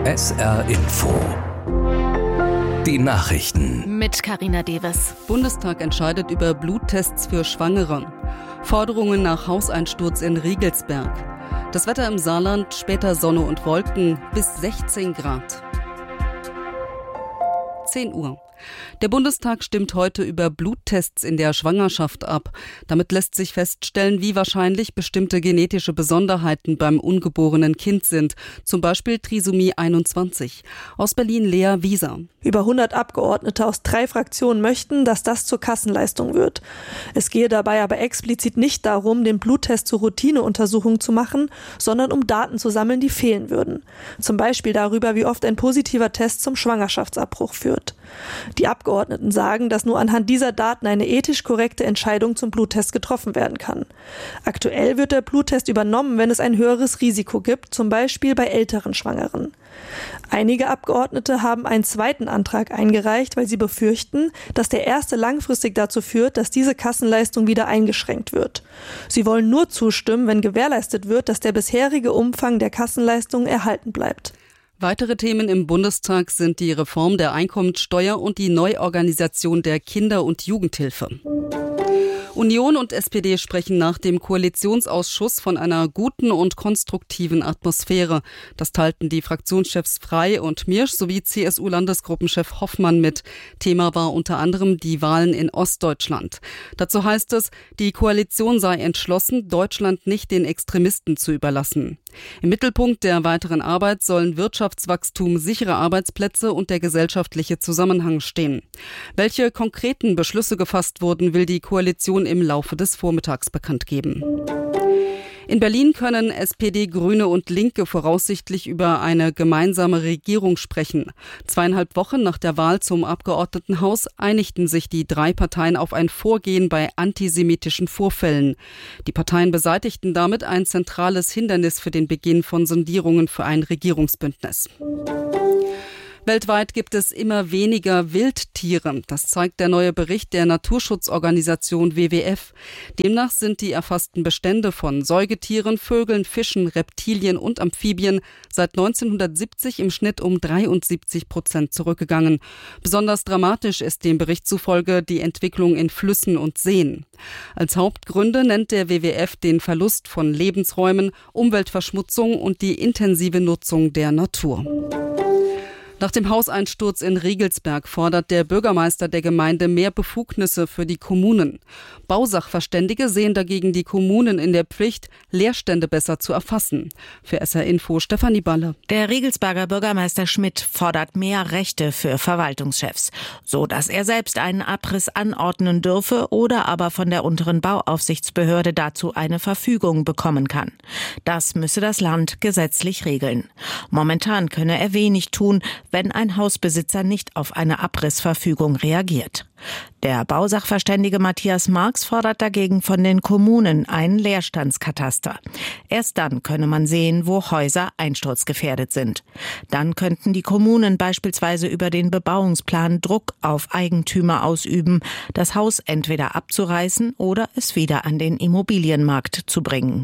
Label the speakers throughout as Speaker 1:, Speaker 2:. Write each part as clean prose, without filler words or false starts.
Speaker 1: SR Info. Die Nachrichten.
Speaker 2: Mit Carina Deves.
Speaker 3: Bundestag entscheidet über Bluttests für Schwangere. Forderungen nach Hauseinsturz in Riegelsberg. Das Wetter im Saarland, später Sonne und Wolken, bis 16 Grad. 10 Uhr. Der Bundestag stimmt heute über Bluttests in der Schwangerschaft ab. Damit lässt sich feststellen, wie wahrscheinlich bestimmte genetische Besonderheiten beim ungeborenen Kind sind, zum Beispiel Trisomie 21. Aus Berlin Lea Wieser.
Speaker 4: Über 100 Abgeordnete aus 3 Fraktionen möchten, dass das zur Kassenleistung wird. Es gehe dabei aber explizit nicht darum, den Bluttest zur Routineuntersuchung zu machen, sondern um Daten zu sammeln, die fehlen würden. Zum Beispiel darüber, wie oft ein positiver Test zum Schwangerschaftsabbruch führt. Die Abgeordneten sagen, dass nur anhand dieser Daten eine ethisch korrekte Entscheidung zum Bluttest getroffen werden kann. Aktuell wird der Bluttest übernommen, wenn es ein höheres Risiko gibt, zum Beispiel bei älteren Schwangeren. Einige Abgeordnete haben einen zweiten Antrag eingereicht, weil sie befürchten, dass der erste langfristig dazu führt, dass diese Kassenleistung wieder eingeschränkt wird. Sie wollen nur zustimmen, wenn gewährleistet wird, dass der bisherige Umfang der Kassenleistung erhalten bleibt.
Speaker 3: Weitere Themen im Bundestag sind die Reform der Einkommensteuer und die Neuorganisation der Kinder- und Jugendhilfe. Union und SPD sprechen nach dem Koalitionsausschuss von einer guten und konstruktiven Atmosphäre. Das teilten die Fraktionschefs Frey und Miersch sowie CSU-Landesgruppenchef Hoffmann mit. Thema war unter anderem die Wahlen in Ostdeutschland. Dazu heißt es, die Koalition sei entschlossen, Deutschland nicht den Extremisten zu überlassen. Im Mittelpunkt der weiteren Arbeit sollen Wirtschaftswachstum, sichere Arbeitsplätze und der gesellschaftliche Zusammenhang stehen. Welche konkreten Beschlüsse gefasst wurden, will die Koalition im Laufe des Vormittags bekannt geben. In Berlin können SPD, Grüne und Linke voraussichtlich über eine gemeinsame Regierung sprechen. 2,5 Wochen nach der Wahl zum Abgeordnetenhaus einigten sich die 3 Parteien auf ein Vorgehen bei antisemitischen Vorfällen. Die Parteien beseitigten damit ein zentrales Hindernis für den Beginn von Sondierungen für ein Regierungsbündnis. Weltweit gibt es immer weniger Wildtiere. Das zeigt der neue Bericht der Naturschutzorganisation WWF. Demnach sind die erfassten Bestände von Säugetieren, Vögeln, Fischen, Reptilien und Amphibien seit 1970 im Schnitt um 73% zurückgegangen. Besonders dramatisch ist dem Bericht zufolge die Entwicklung in Flüssen und Seen. Als Hauptgründe nennt der WWF den Verlust von Lebensräumen, Umweltverschmutzung und die intensive Nutzung der Natur. Nach dem Hauseinsturz in Riegelsberg fordert der Bürgermeister der Gemeinde mehr Befugnisse für die Kommunen. Bausachverständige sehen dagegen die Kommunen in der Pflicht, Leerstände besser zu erfassen. Für SR Info Stefanie Balle.
Speaker 2: Der Riegelsberger Bürgermeister Schmidt fordert mehr Rechte für Verwaltungschefs, so dass er selbst einen Abriss anordnen dürfe oder aber von der unteren Bauaufsichtsbehörde dazu eine Verfügung bekommen kann. Das müsse das Land gesetzlich regeln. Momentan könne er wenig tun, wenn ein Hausbesitzer nicht auf eine Abrissverfügung reagiert. Der Bausachverständige Matthias Marx fordert dagegen von den Kommunen einen Leerstandskataster. Erst dann könne man sehen, wo Häuser einsturzgefährdet sind. Dann könnten die Kommunen beispielsweise über den Bebauungsplan Druck auf Eigentümer ausüben, das Haus entweder abzureißen oder es wieder an den Immobilienmarkt zu bringen.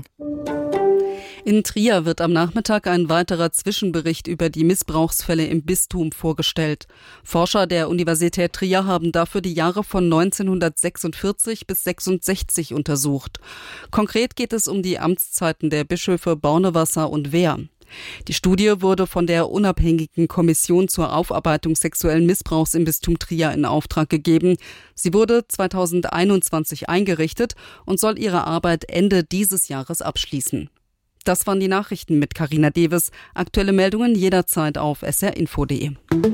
Speaker 3: In Trier wird am Nachmittag ein weiterer Zwischenbericht über die Missbrauchsfälle im Bistum vorgestellt. Forscher der Universität Trier haben dafür die Jahre von 1946 bis 1966 untersucht. Konkret geht es um die Amtszeiten der Bischöfe Bornewasser und Wehr. Die Studie wurde von der unabhängigen Kommission zur Aufarbeitung sexuellen Missbrauchs im Bistum Trier in Auftrag gegeben. Sie wurde 2021 eingerichtet und soll ihre Arbeit Ende dieses Jahres abschließen. Das waren die Nachrichten mit Carina Deves. Aktuelle Meldungen jederzeit auf srinfo.de.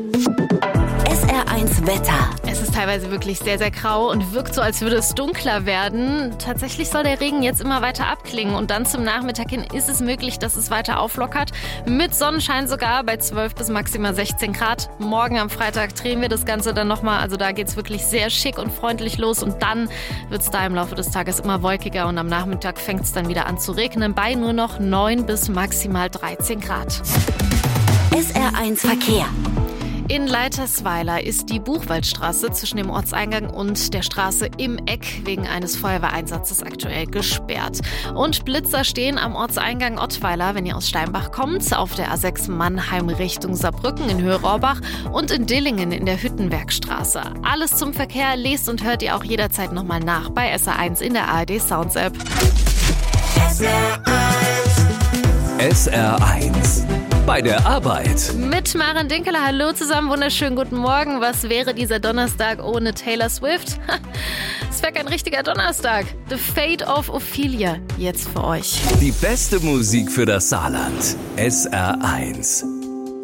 Speaker 5: SR1 Wetter.
Speaker 2: Es ist teilweise wirklich sehr, sehr grau und wirkt so, als würde es dunkler werden. Tatsächlich soll der Regen jetzt immer weiter abklingen und dann zum Nachmittag hin ist es möglich, dass es weiter auflockert. Mit Sonnenschein sogar bei 12 bis maximal 16 Grad. Morgen am Freitag drehen wir das Ganze dann nochmal. Also da geht es wirklich sehr schick und freundlich los und dann wird es da im Laufe des Tages immer wolkiger und am Nachmittag fängt es dann wieder an zu regnen bei nur noch 9 bis maximal 13 Grad.
Speaker 5: SR1 Verkehr. In Leitersweiler ist die Buchwaldstraße zwischen dem Ortseingang und der Straße im Eck wegen eines Feuerwehreinsatzes aktuell gesperrt. Und Blitzer stehen am Ortseingang Ottweiler, wenn ihr aus Steinbach kommt, auf der A6 Mannheim Richtung Saarbrücken in Höhe Rohrbach und in Dillingen in der Hüttenwerkstraße. Alles zum Verkehr lest und hört ihr auch jederzeit nochmal nach bei SR1 in der ARD Sounds App.
Speaker 1: SR1 bei der Arbeit.
Speaker 5: Mit Maren Dinkeler, hallo zusammen, wunderschönen guten Morgen. Was wäre dieser Donnerstag ohne Taylor Swift? Es wäre kein richtiger Donnerstag. The Fate of Ophelia, jetzt für euch.
Speaker 1: Die beste Musik für das Saarland. SR1.